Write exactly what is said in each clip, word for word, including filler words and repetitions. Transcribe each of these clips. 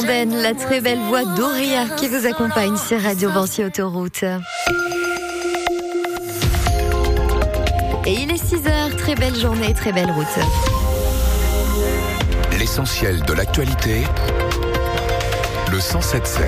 mondaine, la très belle voix d'Auria qui vous accompagne sur Radio Vinci Autoroute. Et il est six heures, très belle journée, très belle route. L'essentiel de l'actualité, le cent sept sept.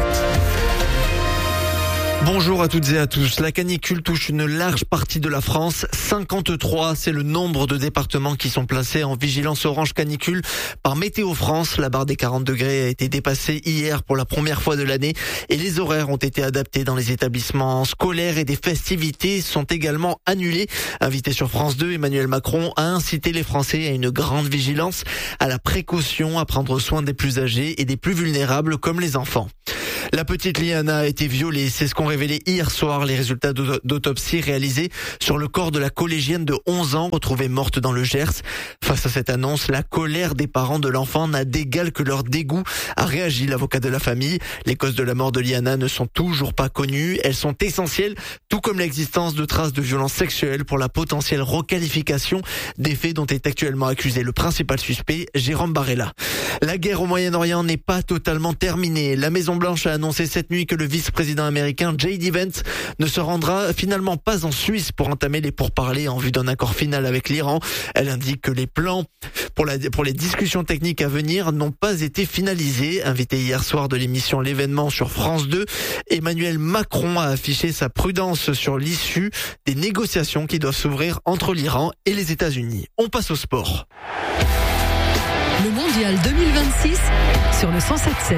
Bonjour à toutes et à tous. La canicule touche une large partie de la France. cinquante-trois, c'est le nombre de départements qui sont placés en vigilance orange canicule par Météo France. La barre des quarante degrés a été dépassée hier pour la première fois de l'année et les horaires ont été adaptés dans les établissements scolaires et des festivités sont également annulées. Invité sur France deux, Emmanuel Macron a incité les Français à une grande vigilance, à la précaution, à prendre soin des plus âgés et des plus vulnérables comme les enfants. La petite Liana a été violée, c'est ce qu'ont révélé hier soir les résultats d'autopsie réalisés sur le corps de la collégienne de onze ans retrouvée morte dans le Gers. Face à cette annonce, la colère des parents de l'enfant n'a d'égal que leur dégoût, a réagi l'avocat de la famille. Les causes de la mort de Liana ne sont toujours pas connues, elles sont essentielles, tout comme l'existence de traces de violences sexuelles pour la potentielle requalification des faits dont est actuellement accusé le principal suspect, Jérôme Barella. La guerre au Moyen-Orient n'est pas totalement terminée. La Maison-Blanche a annoncé cette nuit que le vice-président américain J D Vance ne se rendra finalement pas en Suisse pour entamer les pourparlers en vue d'un accord final avec l'Iran. Elle indique que les plans pour, la, pour les discussions techniques à venir n'ont pas été finalisés. Invité hier soir de l'émission L'événement sur France deux, Emmanuel Macron a affiché sa prudence sur l'issue des négociations qui doivent s'ouvrir entre l'Iran et les États-Unis. On passe au sport. Le mondial deux mille vingt-six sur le cent sept sept.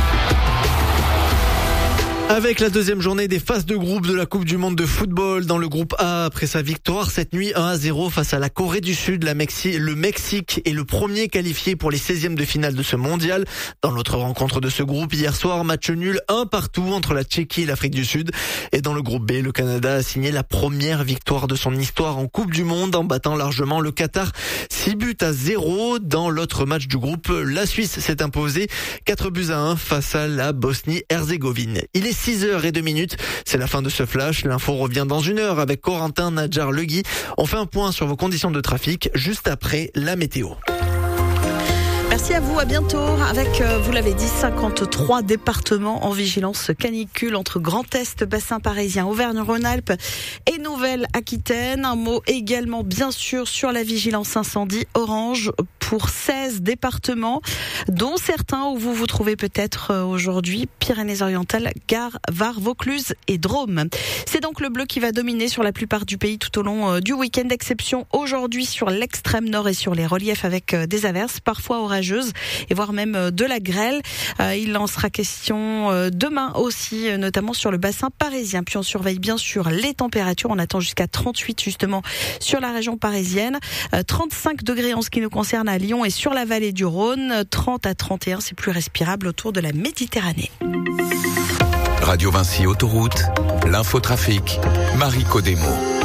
Avec la deuxième journée des phases de groupe de la Coupe du Monde de football dans le groupe A après sa victoire cette nuit un à zéro face à la Corée du Sud, la Mexi- le Mexique est le premier qualifié pour les seizièmes de finale de ce mondial. Dans l'autre rencontre de ce groupe, hier soir, match nul un partout entre la Tchéquie et l'Afrique du Sud. Et dans le groupe B, le Canada a signé la première victoire de son histoire en Coupe du Monde en battant largement le Qatar six buts à zéro. Dans l'autre match du groupe, la Suisse s'est imposée quatre buts à un face à la Bosnie-Herzégovine. Il est six heures zéro deux minutes, c'est la fin de ce flash. L'info revient dans une heure avec Corentin Nadjar-Legui. On fait un point sur vos conditions de trafic juste après la météo. Merci à vous, à bientôt. Avec, euh, vous l'avez dit, cinquante-trois départements en vigilance canicule entre Grand Est, bassin parisien, Auvergne-Rhône-Alpes et Nouvelle-Aquitaine. Un mot également, bien sûr, sur la vigilance incendie orange pour seize départements, dont certains où vous vous trouvez peut-être aujourd'hui, Pyrénées-Orientales, Gare, Var, Vaucluse et Drôme. C'est donc le bleu qui va dominer sur la plupart du pays tout au long du week-end, d'exception aujourd'hui sur l'extrême nord et sur les reliefs avec des averses, parfois orageuses et voire même de la grêle. Il en sera question demain aussi, notamment sur le bassin parisien. Puis on surveille bien sûr les températures. On attend jusqu'à trente-huit justement sur la région parisienne. trente-cinq degrés en ce qui nous concerne à Lyon et sur la vallée du Rhône. trente à trente et un, c'est plus respirable autour de la Méditerranée. Radio Vinci Autoroute, l'infotrafic, Marie Codemo.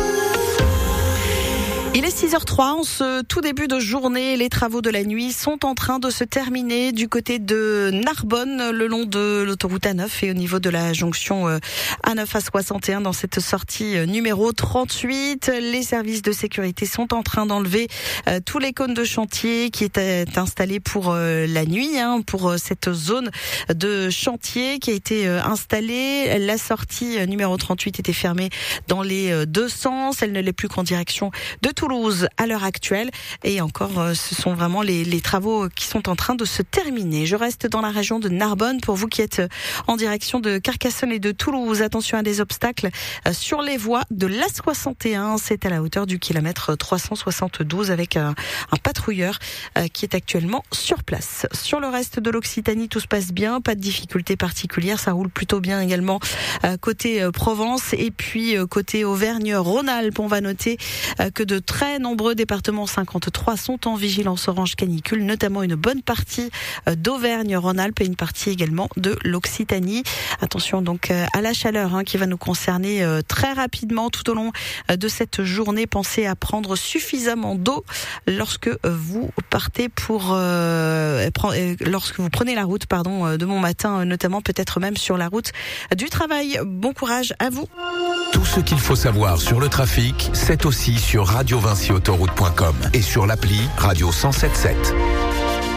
Il est six heures trois, en ce tout début de journée, les travaux de la nuit sont en train de se terminer du côté de Narbonne, le long de l'autoroute A neuf et au niveau de la jonction A neuf à soixante et un dans cette sortie numéro trente-huit. Les services de sécurité sont en train d'enlever euh, tous les cônes de chantier qui étaient installés pour euh, la nuit, hein, pour cette zone de chantier qui a été euh, installée. La sortie numéro trente-huit était fermée dans les deux sens. Elle ne l'est plus qu'en direction de Toulouse à l'heure actuelle et encore euh, ce sont vraiment les, les travaux qui sont en train de se terminer. Je reste dans la région de Narbonne pour vous qui êtes en direction de Carcassonne et de Toulouse. Attention à des obstacles euh, sur les voies de l'A soixante et un, c'est à la hauteur du kilomètre trois cent soixante-douze avec un, un patrouilleur euh, qui est actuellement sur place. Sur le reste de l'Occitanie, tout se passe bien, pas de difficultés particulières, ça roule plutôt bien également euh, côté euh, Provence et puis euh, côté Auvergne-Rhône-Alpes. On va noter euh, que de très nombreux départements, cinquante-trois, sont en vigilance orange canicule, notamment une bonne partie d'Auvergne-Rhône-Alpes et une partie également de l'Occitanie. Attention donc à la chaleur hein, qui va nous concerner très rapidement tout au long de cette journée. Pensez à prendre suffisamment d'eau lorsque vous partez pour euh, lorsque vous prenez la route pardon de bon matin, notamment peut-être même sur la route du travail. Bon courage à vous. Tout ce qu'il faut savoir sur le trafic, c'est aussi sur radio vinci autoroute point com et sur l'appli Radio cent sept sept.